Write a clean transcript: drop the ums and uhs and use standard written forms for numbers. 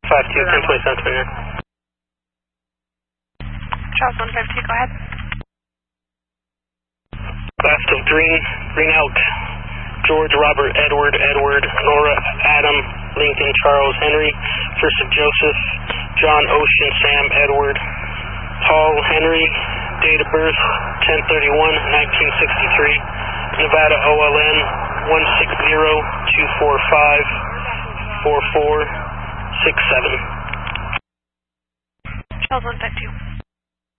1027. Charles 152, go ahead. Last of green out. George, Robert, Edward, Nora, Adam, Lincoln, Charles, Henry. First of Joseph, John, Ocean, Sam, Edward, Paul, Henry. Date of birth 10/31/1963. Nevada OLN 160-245-4467. Charles 152.